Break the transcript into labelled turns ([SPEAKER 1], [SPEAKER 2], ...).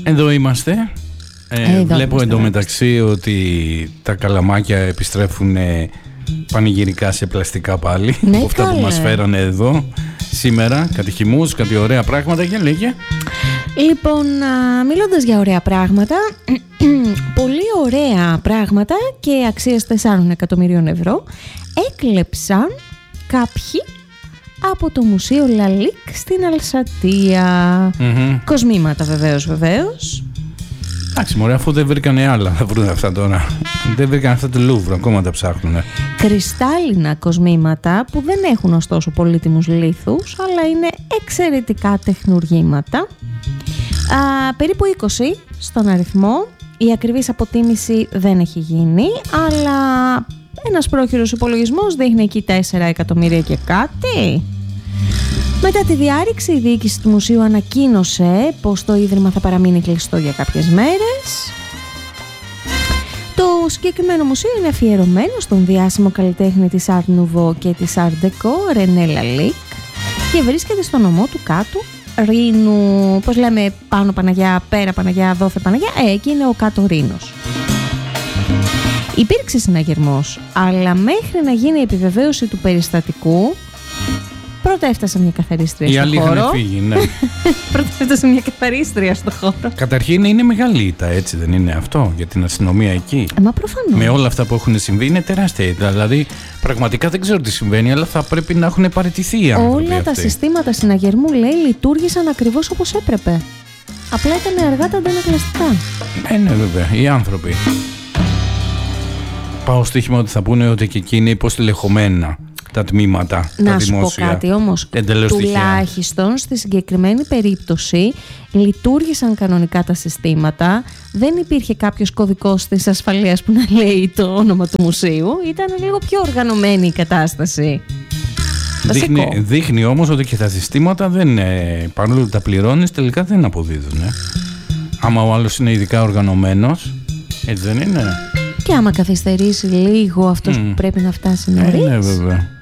[SPEAKER 1] Εδώ είμαστε. Βλέπω εντωμεταξύ ότι τα καλαμάκια επιστρέφουν πανηγυρικά σε πλαστικά πάλι.
[SPEAKER 2] Ναι,
[SPEAKER 1] αυτά που μας φέρανε εδώ σήμερα. Κάτι χυμούς, κάτι ωραία πράγματα. Για λέγε.
[SPEAKER 2] Λοιπόν, μιλώντας για ωραία πράγματα, πολύ ωραία πράγματα και αξίας 4 εκατομμυρίων ευρώ έκλεψαν κάποιοι από το Μουσείο Λαλίκ στην Αλσατία. Κοσμήματα βεβαίως.
[SPEAKER 1] Εντάξει μωρέ, αφού δεν βρήκανε άλλα θα βρουν αυτά τώρα. Δεν βρήκανε αυτά του Λούβρου, ακόμα τα ψάχνουνε.
[SPEAKER 2] Κρυστάλλινα κοσμήματα που δεν έχουν ωστόσο πολύτιμους λίθους, αλλά είναι εξαιρετικά τεχνουργήματα. Περίπου 20 στον αριθμό. Η ακριβής αποτίμηση δεν έχει γίνει, αλλά ένας πρόχειρος υπολογισμός δείχνει εκεί 4 εκατομμύρια και κάτι. Μετά τη διάρρηξη, η διοίκηση του μουσείου ανακοίνωσε πως το ίδρυμα θα παραμείνει κλειστό για κάποιες μέρες. Το συγκεκριμένο μουσείο είναι αφιερωμένο στον διάσημο καλλιτέχνη της Art Nouveau και της Art Deco, René Lalique, και βρίσκεται στο νομό του Κάτου Ρήνου. Πώς λέμε, πάνω Παναγιά, πέρα Παναγιά, δόθε Παναγιά, εκεί είναι ο Κάτω Ρήνος. Υπήρξε συναγερμός, αλλά μέχρι να γίνει η επιβεβαίωση του περιστατικού, πρώτα έφτασε μια καθαρίστρια στο χώρο. Οι άλλοι είχαν φύγει, ναι. Πρώτα έφτασε μια καθαρίστρια στο χώρο.
[SPEAKER 1] Καταρχήν είναι μεγάλη ήττα, έτσι δεν είναι αυτό, για την αστυνομία εκεί.
[SPEAKER 2] Μα προφανώς.
[SPEAKER 1] Με όλα αυτά που έχουν συμβεί είναι τεράστια ήττα. Δηλαδή, πραγματικά δεν ξέρω τι συμβαίνει, αλλά θα πρέπει να έχουν παραιτηθεί οι άνθρωποι
[SPEAKER 2] όλα
[SPEAKER 1] αυτοί.
[SPEAKER 2] Τα συστήματα συναγερμού, λέει, λειτουργήσαν ακριβώς όπως έπρεπε. Απλά ήταν αργά τα αντανακλαστικά.
[SPEAKER 1] Ναι, βέβαια, οι άνθρωποι. Πάω στοίχημα ότι θα πούνε ότι και εκεί είναι υποστελεχωμένα τα τμήματα,
[SPEAKER 2] να
[SPEAKER 1] τα δημόσια.
[SPEAKER 2] Να σου πω κάτι όμως, τουλάχιστον στη συγκεκριμένη περίπτωση λειτουργήσαν κανονικά τα συστήματα, δεν υπήρχε κάποιος κωδικός της ασφαλείας που να λέει το όνομα του μουσείου, ήταν λίγο πιο οργανωμένη η κατάσταση.
[SPEAKER 1] Δείχνει όμως ότι και τα συστήματα δεν, παρόλο που τα πληρώνεις, τελικά δεν αποδίδουν. Άμα ο άλλος είναι ειδικά οργανωμένος, έτσι δεν είναι?
[SPEAKER 2] Και άμα καθυστερήσει λίγο αυτός που πρέπει να φτάσει νωρίς.
[SPEAKER 1] Ναι, βέβαια.